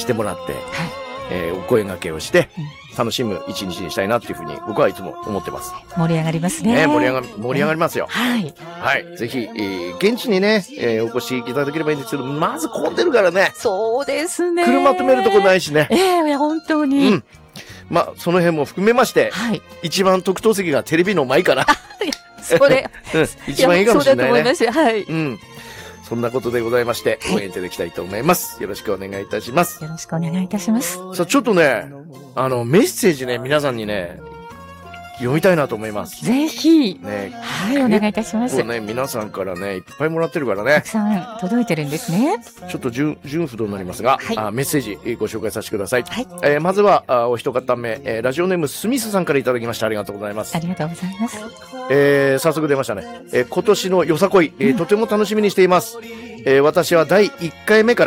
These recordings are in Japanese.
してもらって、 はい。 お声掛けをして、楽しむ一日にしたいなっていうふうに僕はいつも思ってます。 盛り上がりますね。 盛り上がりますよ。 はい。 はい。ぜひ、現地にね、お越しいただければいいんですけど、まず混んでるからね。 そうですね。 車止めるとこないしね。 本当に。 うん。まあ、その辺も含めまして、 はい。 一番特等席がテレビの前から。 それ。 一番いいかもしれないね。 そうだと思います。はい。 うん。そんなことでございまして、応援いただきたいと思います。よろしくお願いいたします。 よろしくお願いいたします。 さあ、ちょっとね、メッセージね、皆さんにね、読みたいなと思います。 ぜひ。 ね。 はい、お願いいたします。 そうね、皆さんからね、いっぱいもらってるからね。 たくさん届いてるんですね。 ちょっと順不動になりますが、 はい、 メッセージご紹介させてください。 はい。 まずは、お一方目、ラジオネームスミスさんからいただきました。ありがとうございます。 ありがとうございます。 早速出ましたね。今年のよさこい、とても楽しみにしています。私は第1回目から、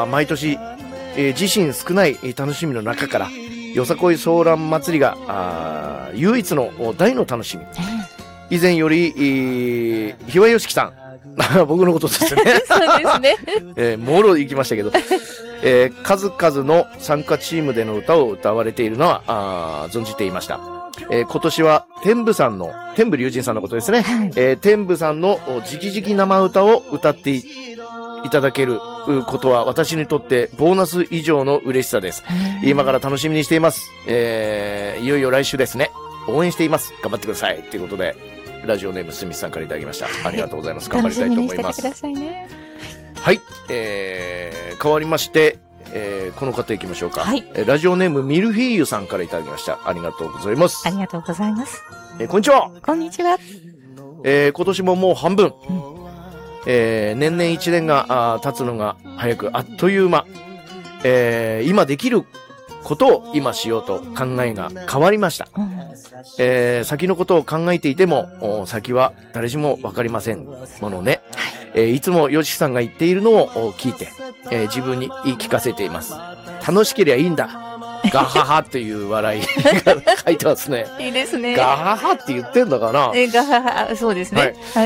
毎年、自身少ない楽しみの中から、よさこいソーラン祭りが、唯一の大の楽しみ。以前より、ひわよしきさん。僕のことですね。 そうですね。 もろ行きましたけど、数々の参加チームでの歌を歌われているのは、存じていました。今年は天部龍神さんのことですね。 はい、 天部さんの直々生歌を歌っていただけることは私にとってボーナス以上の嬉しさです。今から楽しみにしています。いよいよ来週ですね。応援しています。頑張ってください。ということで、ラジオネームスミスさんからいただきました。ありがとうございます。頑張りたいと思います。 楽しみにしててくださいね。 はい。変わりまして、この方行きましょうか。 はい。 ラジオネームミルフィーユさんからいただきました。ありがとうございます。 ありがとうございます。 こんにちは。 こんにちは。 今年ももう半分。年々一年が経つのが早く、あっという間。今できることを今しようと考えが変わりました。先のことを考えていても、先は誰しもわかりませんものね。いつもヨシさんが言っているのを聞いて、自分に言い聞かせています。楽しければいいんだ。ガハハっていう笑いが書いてますね。 いいですね。 ガハハって言ってんだかな。 ガハハ、そうですね。はい。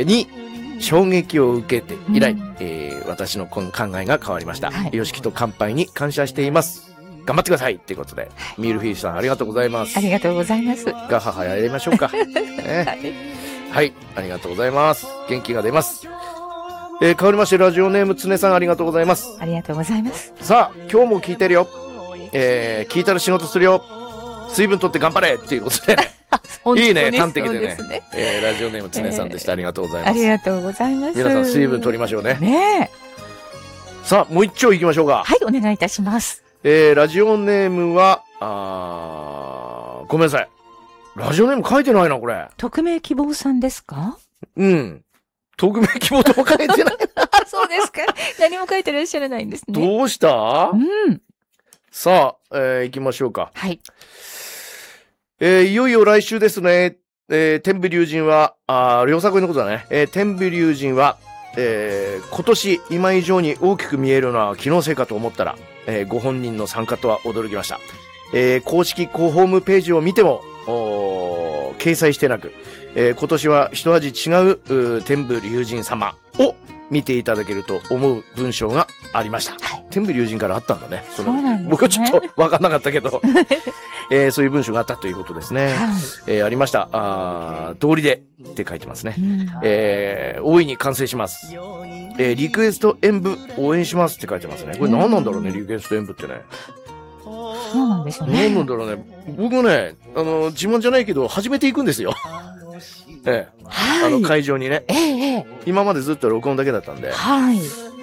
に、衝撃を受けて以来、私の考えが変わりました。ヨシキと乾杯に感謝しています。頑張ってくださいっていうことで、ミルフィーシュさんありがとうございます。 ありがとうございます。 ガハハやりましょうか。はい、ありがとうございます。元気が出ます。変わりましてラジオネームつねさんありがとうございます。 ありがとうございます。 さあ、今日も聞いてるよ。聞いたら仕事するよ。水分取って頑張れっていうことで。いいね、端的でね。ラジオネームつねさんでした。ありがとうございます。 ありがとうございます。 皆さん水分取りましょうね。 ねえ。さあ、もう一丁行きましょうか。 はい、お願いいたします。 ラジオネームは、ごめんなさい。ラジオネーム書いてないな、これ。 匿名希望さんですか？ うん。匿名希望とも書いてない。 そうですか。何も書いてらっしゃらないんですね。 どうした？ うん。 さあ、行きましょうか。 はい。 いよいよ来週ですね。天部龍神は、両作のことだね。天部龍神は、今年今以上に大きく見えるのは気のせいかと思ったら、ご本人の参加とは驚きました。公式ホームページを見ても、掲載してなく、今年は一味違う天部龍神様を見ていただけると思う文章がありました。はい、天部龍神からあったんだね。 そうなんですね。 僕はちょっと分かんなかったけど、そういう文章があったということですね。はい、ありました。道理でって書いてますね。大いに完成します。リクエスト演舞応援しますって書いてますね。これ何なんだろうね、リクエスト演舞ってね。 そうなんですよね。 何なんだろうね。僕ね、自慢じゃないけど、初めて行くんですよ。はい、会場にね。今までずっと録音だけだったんで。 はい。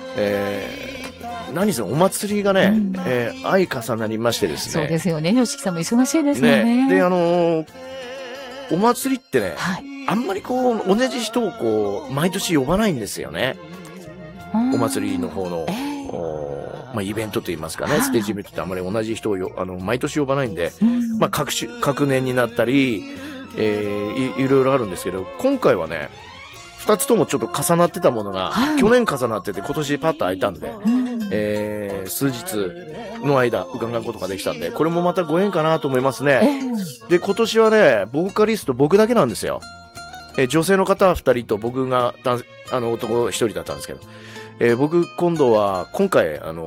何せお祭りがね、相重なりましてですね。 そうですよね。吉木さんも忙しいですよね。 で、お祭りってね、あんまりこう、同じ人をこう、毎年呼ばないんですよね。お祭りの方の、まあ、イベントと言いますかね、ステージイベントってあんまり同じ人を毎年呼ばないんで、まあ、各年になったり、いろいろあるんですけど、今回はね、二つともちょっと重なってたものが、去年重なってて今年パッと空いたんで、数日の間伺うことができたんで、これもまたご縁かなと思いますね。で、今年はね、ボーカリスト僕だけなんですよ。女性の方は二人と僕が男一人だったんですけど、僕今度は今回